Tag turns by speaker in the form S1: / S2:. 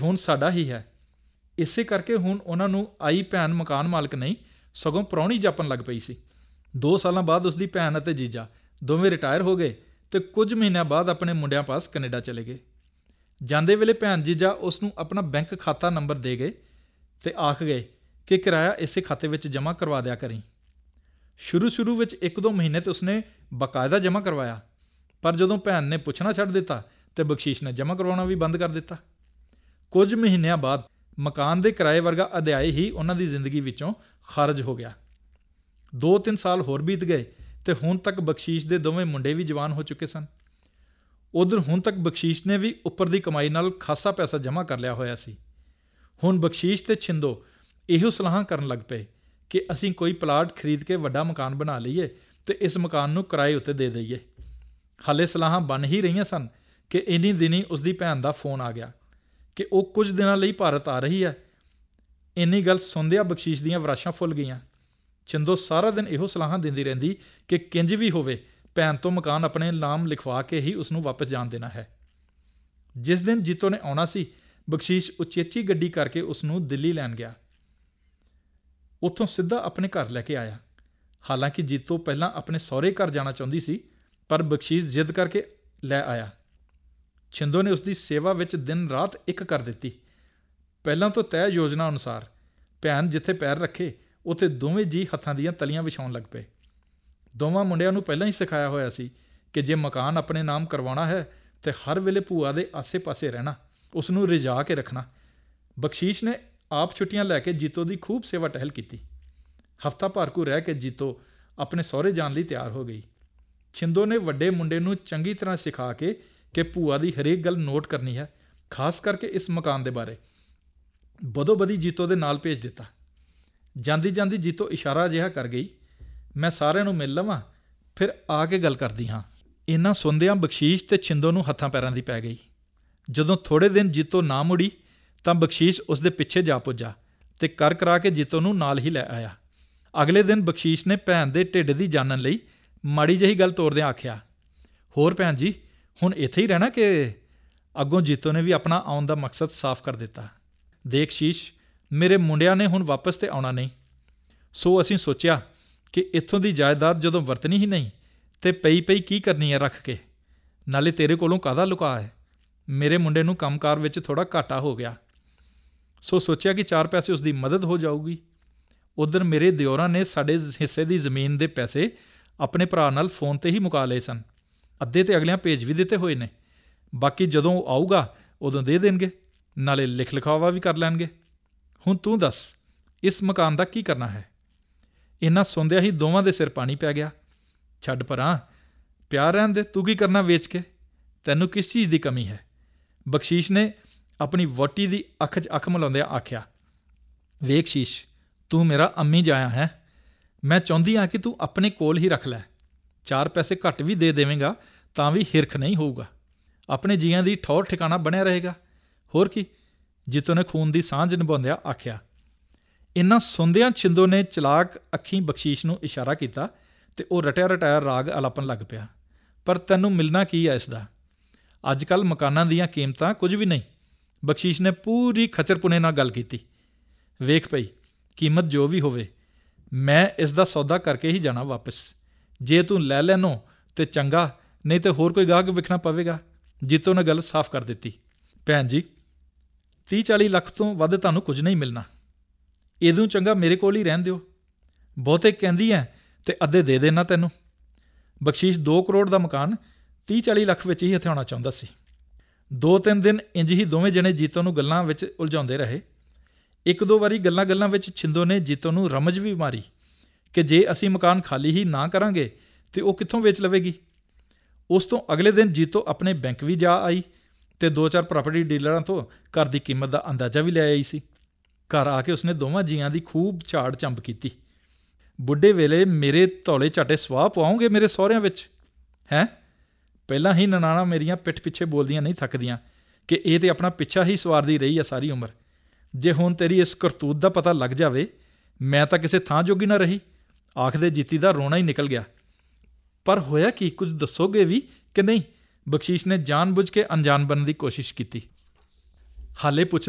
S1: ਹੁਣ ਸਾਡਾ ਹੀ ਹੈ। ਇਸੇ ਕਰਕੇ ਹੁਣ ਉਹਨਾਂ ਨੂੰ ਆਈ ਭੈਣ ਮਕਾਨ ਮਾਲਕ ਨਹੀਂ ਸਗੋਂ ਪ੍ਰਾਹੁਣੀ ਜਾਪਣ ਲੱਗ ਪਈ ਸੀ। 2 ਸਾਲਾਂ ਬਾਅਦ ਉਸਦੀ ਭੈਣ ਅਤੇ ਜੀਜਾ ਦੋਵੇਂ ਰਿਟਾਇਰ ਹੋ ਗਏ ਅਤੇ ਕੁਝ ਮਹੀਨਿਆਂ ਬਾਅਦ ਆਪਣੇ ਮੁੰਡਿਆਂ ਪਾਸ ਕੈਨੇਡਾ ਚਲੇ ਗਏ। ਜਾਂਦੇ ਵੇਲੇ ਭੈਣ ਜੀਜਾ ਉਸ ਨੂੰ ਆਪਣਾ ਬੈਂਕ ਖਾਤਾ ਨੰਬਰ ਦੇ ਗਏ ਅਤੇ ਆਖ ਗਏ ਕਿ ਕਿਰਾਇਆ ਇਸੇ ਖਾਤੇ ਵਿੱਚ ਜਮ੍ਹਾਂ ਕਰਵਾ ਦਿਆ ਕਰੀਂ। ਸ਼ੁਰੂ ਵਿੱਚ 1-2 ਮਹੀਨੇ ਤਾਂ ਉਸਨੇ ਬਾਕਾਇਦਾ ਜਮ੍ਹਾਂ ਕਰਵਾਇਆ, ਪਰ ਜਦੋਂ ਭੈਣ ਨੇ ਪੁੱਛਣਾ ਛੱਡ ਦਿੱਤਾ ਤੇ ਬਖਸ਼ੀਸ਼ ਨੇ ਜਮ੍ਹਾਂ ਕਰਵਾਉਣਾ ਵੀ ਬੰਦ ਕਰ ਦਿੱਤਾ। ਕੁਝ ਮਹੀਨਿਆਂ ਬਾਅਦ ਮਕਾਨ ਦੇ ਕਿਰਾਏ ਵਰਗਾ ਅਧਿਆਇ ਹੀ ਉਹਨਾਂ ਦੀ ਜ਼ਿੰਦਗੀ ਵਿੱਚੋਂ ਖਾਰਜ ਹੋ ਗਿਆ। 2-3 ਸਾਲ ਹੋਰ ਬੀਤ ਗਏ ਅਤੇ ਹੁਣ ਤੱਕ ਬਖਸ਼ੀਸ਼ ਦੇ ਦੋਵੇਂ ਮੁੰਡੇ ਵੀ ਜਵਾਨ ਹੋ ਚੁੱਕੇ ਸਨ। ਉੱਧਰ ਹੁਣ ਤੱਕ ਬਖਸ਼ੀਸ਼ ਨੇ ਵੀ ਉੱਪਰ ਦੀ ਕਮਾਈ ਨਾਲ ਖਾਸਾ ਪੈਸਾ ਜਮ੍ਹਾਂ ਕਰ ਲਿਆ ਹੋਇਆ ਸੀ। ਹੁਣ ਬਖਸ਼ੀਸ਼ ਤੇ ਛਿੰਦੋ ਇਹੋ ਸਲਾਹਾਂ ਕਰਨ ਲੱਗ ਪਏ ਕਿ ਅਸੀਂ ਕੋਈ ਪਲਾਟ ਖਰੀਦ ਕੇ ਵੱਡਾ ਮਕਾਨ ਬਣਾ ਲਈਏ ਅਤੇ ਇਸ ਮਕਾਨ ਨੂੰ ਕਿਰਾਏ ਉੱਤੇ ਦੇ ਦਈਏ। ਹਾਲੇ ਸਲਾਹਾਂ ਬਣ ਹੀ ਰਹੀਆਂ ਸਨ ਕਿ ਇੰਨੀ ਦਿਨੀ ਉਸਦੀ ਭੈਣ ਦਾ ਫੋਨ ਆ ਗਿਆ ਕਿ ਉਹ ਕੁਝ ਦਿਨਾਂ ਲਈ ਭਾਰਤ ਆ ਰਹੀ ਹੈ। ਇੰਨੀ ਗੱਲ ਸੁਣਦਿਆਂ ਬਖਸ਼ੀਸ਼ ਦੀਆਂ ਵਰਾਸ਼ਾਂ ਫੁੱਲ ਗਈਆਂ। ਛਿੰਦੋ ਸਾਰਾ ਦਿਨ ਇਹੋ ਸਲਾਹਾਂ ਦਿੰਦੀ ਰਹਿੰਦੀ ਕਿ ਕਿੰਜ ਵੀ ਹੋਵੇ ਭੈਣ ਤੋਂ ਮਕਾਨ ਆਪਣੇ ਨਾਮ ਲਿਖਵਾ ਕੇ ਹੀ ਉਸਨੂੰ ਵਾਪਸ ਜਾਣ ਦੇਣਾ ਹੈ। ਜਿਸ ਦਿਨ ਜੀਤੋ ਨੇ ਆਉਣਾ ਸੀ, ਬਖਸ਼ੀਸ਼ ਉਚੇਚੀ ਗੱਡੀ ਕਰਕੇ ਉਸਨੂੰ ਦਿੱਲੀ ਲੈਣ ਗਿਆ। ਉੱਥੋਂ ਸਿੱਧਾ ਆਪਣੇ ਘਰ ਲੈ ਕੇ ਆਇਆ। ਹਾਲਾਂਕਿ ਜੀਤੋ ਪਹਿਲਾਂ ਆਪਣੇ ਸਹੁਰੇ ਘਰ ਜਾਣਾ ਚਾਹੁੰਦੀ ਸੀ, ਪਰ ਬਖਸ਼ੀਸ਼ ਜ਼ਿੱਦ ਕਰਕੇ ਲੈ ਆਇਆ। ਛਿੰਦੋ ਨੇ ਉਸਦੀ ਸੇਵਾ ਵਿੱਚ ਦਿਨ ਰਾਤ ਇੱਕ ਕਰ ਦਿੱਤੀ। ਪਹਿਲਾਂ ਤੋਂ ਤੈਅ ਯੋਜਨਾ ਅਨੁਸਾਰ ਭੈਣ ਜਿੱਥੇ ਪੈਰ ਰੱਖੇ ਉੱਥੇ ਦੋਵੇਂ ਜੀਅ ਹੱਥਾਂ ਦੀਆਂ ਤਲੀਆਂ ਵਿਛਾਉਣ ਲੱਗ ਪਏ। ਦੋਵਾਂ ਮੁੰਡਿਆਂ ਨੂੰ ਪਹਿਲਾਂ ਹੀ ਸਿਖਾਇਆ ਹੋਇਆ ਸੀ ਕਿ ਜੇ ਮਕਾਨ ਆਪਣੇ ਨਾਮ ਕਰਵਾਉਣਾ ਹੈ ਤਾਂ ਹਰ ਵੇਲੇ ਭੂਆ ਦੇ ਆਸੇ-ਪਾਸੇ ਰਹਿਣਾ, ਉਸ ਨੂੰ ਰਿਝਾ ਕੇ ਰੱਖਣਾ। ਬਖਸ਼ੀਸ਼ ਨੇ ਆਪ ਛੁੱਟੀਆਂ ਲੈ ਕੇ ਜੀਤੋ ਦੀ ਖੂਬ ਸੇਵਾ ਟਹਿਲ ਕੀਤੀ। ਹਫ਼ਤਾ ਭਰ ਕੁ ਰਹਿ ਕੇ ਜੀਤੋ ਆਪਣੇ ਸਹੁਰੇ ਜਾਣ ਲਈ ਤਿਆਰ ਹੋ ਗਈ। ਛਿੰਦੋ ਨੇ ਵੱਡੇ ਮੁੰਡੇ ਨੂੰ ਚੰਗੀ ਤਰ੍ਹਾਂ ਸਿਖਾ ਕੇ ਕਿ ਭੂਆ ਦੀ ਹਰੇਕ ਗੱਲ ਨੋਟ ਕਰਨੀ ਹੈ, ਖਾਸ ਕਰਕੇ ਇਸ ਮਕਾਨ ਦੇ ਬਾਰੇ, ਬਦੋ-ਬਦੀ ਜੀਤੋ ਦੇ ਨਾਲ ਭੇਜ ਦਿੱਤਾ। ਜਾਂਦੀ ਜੀਤੋ ਇਸ਼ਾਰਾ ਜਿਹਾ ਕਰ ਗਈ, ਮੈਂ ਸਾਰਿਆਂ ਨੂੰ ਮਿਲ ਲਵਾਂ, ਫਿਰ ਆ ਕੇ ਗੱਲ ਕਰਦੀ ਹਾਂ। ਇੰਨਾ ਸੁਣਦਿਆਂ ਬਖਸ਼ੀਸ਼ ਤੇ ਛਿੰਦੋ ਨੂੰ ਹੱਥਾਂ ਪੈਰਾਂ ਦੀ ਪੈ ਗਈ। ਜਦੋਂ ਥੋੜ੍ਹੇ ਦਿਨ ਜੀਤੋ ਨਾ ਮੁੜੀ ਤਾਂ ਬਖਸ਼ੀਸ਼ ਉਸ ਦੇ ਪਿੱਛੇ ਜਾ ਪੁੱਜਾ ਅਤੇ ਕਰਾ ਕੇ ਜੀਤੋ ਨੂੰ ਨਾਲ ਹੀ ਲੈ ਆਇਆ। ਅਗਲੇ ਦਿਨ ਬਖਸ਼ੀਸ਼ ਨੇ ਭੈਣ ਦੇ ਢਿੱਡ ਦੀ ਜਾਣਨ ਲਈ ਮਾੜੀ ਜਿਹੀ ਗੱਲ ਤੋਰਦਿਆਂ ਆਖਿਆ, ਹੋਰ ਭੈਣ ਜੀ ਹੁਣ ਇੱਥੇ ਹੀ ਰਹਿਣਾ ਕਿ? ਅੱਗੋਂ ਜੀਤੋ ਨੇ ਵੀ ਆਪਣਾ ਆਉਣ ਦਾ ਮਕਸਦ ਸਾਫ਼ ਕਰ ਦਿੱਤਾ। ਦੇਖ ਸ਼ੀਸ਼, ਮੇਰੇ ਮੁੰਡਿਆਂ ਨੇ ਹੁਣ ਵਾਪਸ ਤੇ ਆਉਣਾ ਨਹੀਂ, ਸੋ ਅਸੀਂ ਸੋਚਿਆ ਕਿ ਇੱਥੋਂ ਦੀ ਜਾਇਦਾਦ ਜਦੋਂ ਵਰਤਣੀ ਹੀ ਨਹੀਂ ਤੇ ਪਈ ਕੀ ਕਰਨੀ ਹੈ ਰੱਖ ਕੇ, ਨਾਲੇ ਤੇਰੇ ਕੋਲੋਂ ਕਾਹਦਾ ਲੁਕਾ ਹੈ। ਮੇਰੇ ਮੁੰਡੇ ਨੂੰ ਕੰਮਕਾਰ ਵਿੱਚ ਥੋੜ੍ਹਾ ਘਾਟਾ ਹੋ ਗਿਆ, ਸੋ ਸੋਚਿਆ ਕਿ 4 ਪੈਸੇ ਉਸ ਦੀ ਮਦਦ ਹੋ ਜਾਊਗੀ। ਉੱਧਰ ਮੇਰੇ ਦਿਓਰਾਂ ਨੇ ਸਾਡੇ ਹਿੱਸੇ ਦੀ ਜ਼ਮੀਨ ਦੇ ਪੈਸੇ ਆਪਣੇ ਭਰਾ ਨਾਲ ਫੋਨ 'ਤੇ ਹੀ ਮੁਕਾ ਲਏ ਸਨ। ਅੱਧੇ ਤੇ ਅਗਲਿਆਂ ਭੇਜ ਵੀ ਦਿੱਤੇ ਹੋਏ ਨੇ, ਬਾਕੀ ਜਦੋਂ ਉਹ ਆਊਗਾ ਉਦੋਂ ਦੇ ਦੇਣਗੇ, ਨਾਲੇ ਲਿਖ ਲਿਖਾਵਾ ਵੀ ਕਰ ਲੈਣਗੇ। ਹੁਣ ਤੂੰ ਦੱਸ ਇਸ ਮਕਾਨ ਦਾ ਕੀ ਕਰਨਾ ਹੈ? ਇੰਨਾ ਸੁਣਦਿਆਂ ਹੀ ਦੋਵਾਂ ਦੇ ਸਿਰ ਪਾਣੀ ਪੈ ਗਿਆ। ਛੱਡ ਪਰਾਂ, ਪਿਆਰ ਰਹਿਣ ਦੇ, ਤੂੰ ਕੀ ਕਰਨਾ ਵੇਚ ਕੇ? ਤੈਨੂੰ ਕਿਸ ਚੀਜ਼ ਦੀ ਕਮੀ ਹੈ? ਬਖਸ਼ੀਸ਼ ਨੇ ਆਪਣੀ ਵਹੁਟੀ ਦੀ ਅੱਖ 'ਚ ਅੱਖ ਮਿਲਾਉਂਦਿਆਂ ਆਖਿਆ, ਵੇਖ ਸ਼ੀਸ਼, ਤੂੰ ਮੇਰਾ ਅੰਮੀ ਜਾਇਆ ਹੈ। ਮੈਂ ਚਾਹੁੰਦੀ ਹਾਂ ਕਿ ਤੂੰ ਆਪਣੇ ਕੋਲ ਹੀ ਰੱਖ ਲੈ। 4 ਪੈਸੇ ਘੱਟ ਵੀ ਦੇ ਦੇਵੇਂਗਾ ਤਾਂ ਵੀ ਹਿਰਖ ਨਹੀਂ ਹੋਊਗਾ। ਆਪਣੇ ਜੀਆਂ ਦੀ ਠੌਰ ਠਿਕਾਣਾ ਬਣਿਆ ਰਹੇਗਾ। ਹੋਰ ਕੀ? ਜੀਤੋ ਨੇ ਖੂਨ ਦੀ ਸਾਂਝ ਨਿਭਾਉਂਦਿਆਂ ਆਖਿਆ। ਇੰਨਾ ਸੁਣਦਿਆਂ ਛਿੰਦੋ ਨੇ ਚਲਾਕ ਅੱਖੀਂ ਬਖਸ਼ੀਸ਼ ਨੂੰ ਇਸ਼ਾਰਾ ਕੀਤਾ ਅਤੇ ਉਹ ਰਟਿਆ ਰਾਗ ਅਲਾਪਣ ਲੱਗ ਪਿਆ। ਪਰ ਤੈਨੂੰ ਮਿਲਣਾ ਕੀ ਹੈ ਇਸ ਦਾ? ਅੱਜ ਕੱਲ੍ਹ ਮਕਾਨਾਂ ਦੀਆਂ ਕੀਮਤਾਂ ਕੁਝ ਵੀ ਨਹੀਂ। ਬਖਸ਼ੀਸ਼ ਨੇ ਪੂਰੀ ਖਚਰਪੁਣੇ ਨਾਲ ਗੱਲ ਕੀਤੀ। ਵੇਖ ਪਈ, ਕੀਮਤ ਜੋ ਵੀ ਹੋਵੇ, ਮੈਂ ਇਸ ਦਾ ਸੌਦਾ ਕਰਕੇ ਹੀ ਜਾਣਾ ਵਾਪਸ। ਜੇ ਤੂੰ ਲੈ ਲੈਨੋ ਤਾਂ ਚੰਗਾ, ਨਹੀਂ ਤਾਂ ਹੋਰ ਕੋਈ ਗਾਹਕ ਵਿਖਣਾ ਪਵੇਗਾ। ਜੀਤੋ ਨੇ ਗੱਲ ਸਾਫ਼ ਕਰ ਦਿੱਤੀ। ਭੈਣ ਜੀ, 30-40 ਲੱਖ ਤੋਂ ਵੱਧ ਤੁਹਾਨੂੰ ਕੁਝ ਨਹੀਂ ਮਿਲਣਾ। ਇਹਦੋਂ ਚੰਗਾ ਮੇਰੇ ਕੋਲ ਹੀ ਰਹਿਣ ਦਿਓ। ਬਹੁਤੇ ਕਹਿੰਦੀ ਹੈ ਅਤੇ ਅੱਧੇ ਦੇ ਦੇਣਾ ਤੈਨੂੰ। ਬਖਸ਼ੀਸ਼ 2 ਕਰੋੜ ਦਾ ਮਕਾਨ 30-40 ਲੱਖ ਵਿੱਚ ਹੀ ਹਥਿਆਉਣਾ ਚਾਹੁੰਦਾ ਸੀ। 2-3 ਦਿਨ ਇੰਝ ਹੀ ਦੋਵੇਂ ਜਣੇ ਜੀਤੋ ਨੂੰ ਗੱਲਾਂ ਵਿੱਚ ਉਲਝਾਉਂਦੇ ਰਹੇ। 1-2 ਵਾਰੀ ਗੱਲਾਂ ਵਿੱਚ ਛਿੰਦੋ ਨੇ ਜੀਤੋ ਨੂੰ ਰਮਝ ਵੀ ਮਾਰੀ ਕਿ ਜੇ ਅਸੀਂ ਮਕਾਨ ਖਾਲੀ ਹੀ ਨਾ ਕਰਾਂਗੇ ਤਾਂ ਉਹ ਕਿੱਥੋਂ ਵੇਚ ਲਵੇਗੀ। ਉਸ ਤੋਂ ਅਗਲੇ ਦਿਨ ਜੀਤੋ ਆਪਣੇ ਬੈਂਕ ਵੀ ਜਾ ਆਈ ਅਤੇ 2-4 ਪ੍ਰਾਪਰਟੀ ਡੀਲਰਾਂ ਤੋਂ ਘਰ ਦੀ ਕੀਮਤ ਦਾ ਅੰਦਾਜ਼ਾ ਵੀ ਲੈ ਆਈ ਸੀ। ਘਰ ਆ ਕੇ ਉਸਨੇ ਦੋਵਾਂ ਜੀਆਂ ਦੀ ਖੂਬ ਝਾੜ ਝੰਬ ਕੀਤੀ। ਬੁੱਢੇ ਵੇਲੇ ਮੇਰੇ ਧੌਲੇ ਝਾਟੇ ਸਵਾਹ ਪਵਾਓਗੇ ਮੇਰੇ ਸਹੁਰਿਆਂ ਵਿੱਚ ਹੈਂ? ਪਹਿਲਾਂ ਹੀ ਨਨਾਣਾ ਮੇਰੀਆਂ ਪਿੱਠ ਪਿੱਛੇ ਬੋਲਦੀਆਂ ਨਹੀਂ ਥੱਕਦੀਆਂ ਕਿ ਇਹ ਤਾਂ ਆਪਣਾ ਪਿੱਛਾ ਹੀ ਸਵਾਰਦੀ ਰਹੀ ਆ ਸਾਰੀ ਉਮਰ। ਜੇ ਹੁਣ ਤੇਰੀ ਇਸ ਕਰਤੂਤ ਦਾ ਪਤਾ ਲੱਗ ਜਾਵੇ, ਮੈਂ ਤਾਂ ਕਿਸੇ ਥਾਂ ਜੋਗੀ ਨਾ ਰਹੀ। ਆਖਦੇ ਜੀਤੀ ਦਾ ਰੋਣਾ ਹੀ ਨਿਕਲ ਗਿਆ। ਪਰ ਹੋਇਆ ਕੀ, ਕੁਝ ਦੱਸੋਗੇ ਵੀ ਕਿ ਨਹੀਂ? ਬਖਸ਼ੀਸ਼ ਨੇ ਜਾਣ ਬੁੱਝ ਕੇ ਅਣਜਾਣ ਬਣਨ ਦੀ ਕੋਸ਼ਿਸ਼ ਕੀਤੀ। ਹਾਲੇ ਪੁੱਛ